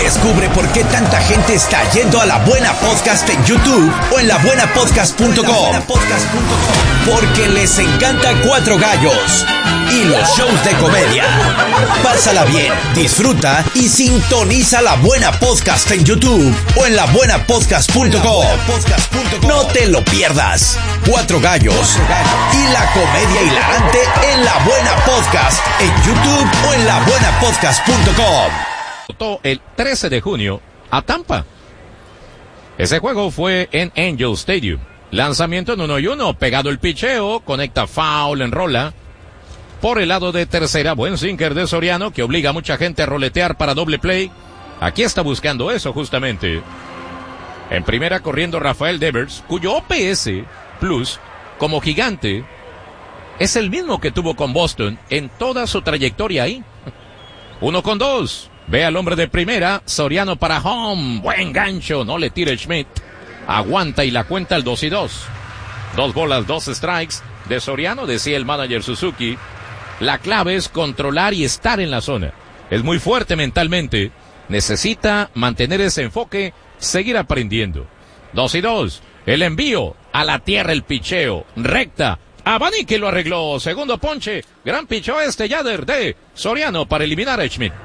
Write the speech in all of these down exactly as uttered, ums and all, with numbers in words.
Descubre por qué tanta gente está yendo a La Buena Podcast en YouTube o en la buena podcast punto com. Porque les encanta Cuatro Gallos y los shows de comedia. Pásala bien, disfruta y sintoniza La Buena Podcast en YouTube o en la buena podcast punto com. No te lo pierdas. Cuatro Gallos y la comedia hilarante en La Buena Podcast en YouTube o en la buena podcast punto com. El trece de junio a Tampa. Ese juego fue en Angel Stadium. Lanzamiento en uno y uno, pegado el picheo, conecta foul, enrola. Por el lado de tercera, buen sinker de Soriano que obliga a mucha gente a roletear para doble play. Aquí está buscando eso justamente. En primera corriendo Rafael Devers, cuyo O P S Plus como gigante es el mismo que tuvo con Boston en toda su trayectoria ahí. Uno con dos. Ve al hombre de primera, Soriano para home. Buen gancho, no le tire Schmidt. Aguanta y la cuenta el dos y dos. Dos bolas, dos strikes de Soriano, decía el manager Suzuki. La clave es controlar y estar en la zona. Es muy fuerte mentalmente. Necesita mantener ese enfoque, seguir aprendiendo. Dos y dos. El envío a la tierra, el picheo. Recta. Abani que lo arregló. Segundo ponche. Gran picheo este Yader de Soriano para eliminar a Schmidt.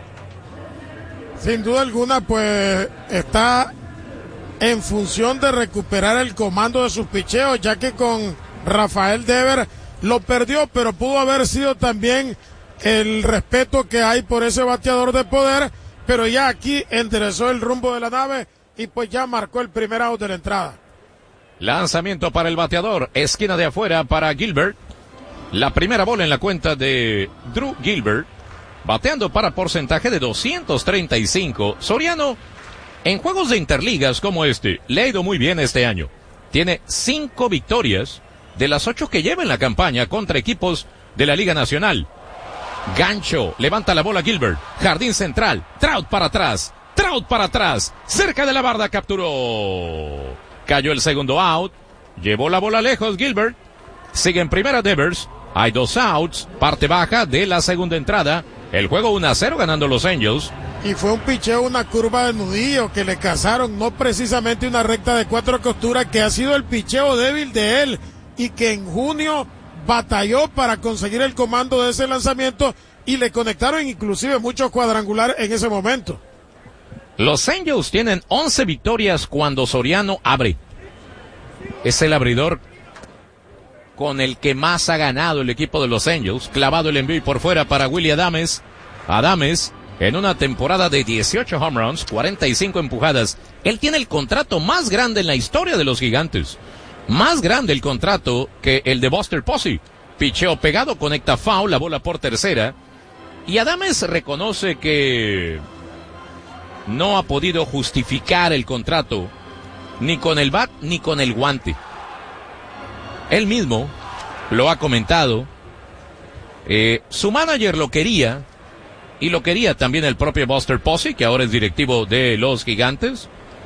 Sin duda alguna, pues está en función de recuperar el comando de sus picheos, ya que con Rafael Devers lo perdió, pero pudo haber sido también el respeto que hay por ese bateador de poder, pero ya aquí enderezó el rumbo de la nave y pues ya marcó el primer out de la entrada. Lanzamiento para el bateador, esquina de afuera para Gilbert. La primera bola en la cuenta de Drew Gilbert. Bateando para porcentaje de doscientos treinta y cinco. Soriano, en juegos de interligas como este, le ha ido muy bien este año. Tiene cinco victorias de las ocho que lleva en la campaña contra equipos de la Liga Nacional. Gancho, levanta la bola Gilbert. Jardín central, Trout para atrás. Trout para atrás. Cerca de la barda capturó. Cayó el segundo out. Llevó la bola lejos Gilbert. Sigue en primera Devers. Hay dos outs. Parte baja de la segunda entrada. El juego uno a cero ganando los Angels. Y fue un picheo, una curva de nudillo que le cazaron, no precisamente una recta de cuatro costuras, que ha sido el picheo débil de él y que en junio batalló para conseguir el comando de ese lanzamiento y le conectaron inclusive muchos cuadrangulares en ese momento. Los Angels tienen once victorias cuando Soriano abre. Es el abridor con el que más ha ganado el equipo de los Angels. Clavado el envío por fuera para Willy Adames. Adames, en una temporada de dieciocho home runs, cuarenta y cinco empujadas. Él tiene el contrato más grande en la historia de los Gigantes. Más grande el contrato que el de Buster Posey. Picheo pegado, conecta foul, la bola por tercera. Y Adames reconoce que no ha podido justificar el contrato, ni con el bat, ni con el guante. Él mismo lo ha comentado. Eh, su manager lo quería, y lo quería también el propio Buster Posey, que ahora es directivo de los Gigantes.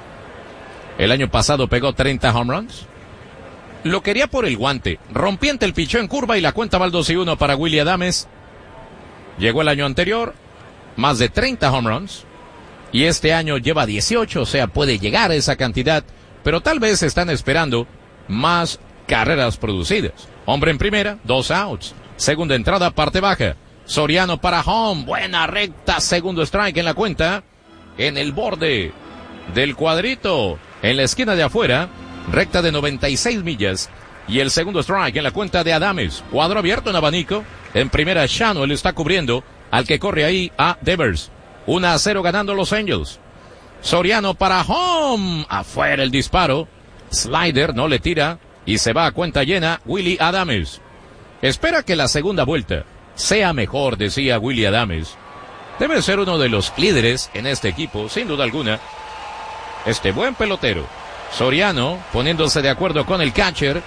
El año pasado pegó treinta home runs. Lo quería por el guante. Rompiente el picheo en curva y la cuenta va al dos y uno para Willy Adames. Llegó el año anterior, más de treinta home runs. Y este año lleva dieciocho, o sea, puede llegar a esa cantidad. Pero tal vez están esperando más carreras producidas. Hombre en primera, dos outs. Segunda entrada, parte baja. Soriano para home. Buena recta, segundo strike en la cuenta. En el borde del cuadrito, en la esquina de afuera. Recta de noventa y seis millas. Y el segundo strike en la cuenta de Adames. Cuadro abierto en abanico. En primera, Shano, él está cubriendo al que corre ahí a Devers. uno a cero ganando los Angels. Soriano para home. Afuera el disparo. Slider, no le tira. Y se va a cuenta llena Willy Adames. Espera que la segunda vuelta sea mejor, decía Willy Adames. Debe ser uno de los líderes en este equipo, sin duda alguna. Este buen pelotero. Soriano poniéndose de acuerdo con el catcher.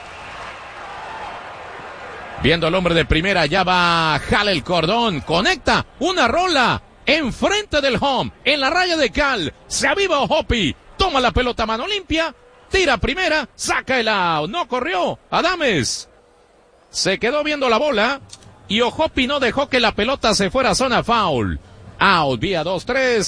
Viendo al hombre de primera, ya va, jala el cordón, conecta una rola enfrente del home, en la raya de cal. Se aviva O'Hoppe, toma la pelota a mano limpia. Tira primera, saca el out. No corrió Adames. Se quedó viendo la bola y O'Hoppe no dejó que la pelota se fuera a zona foul. Out vía dos tres.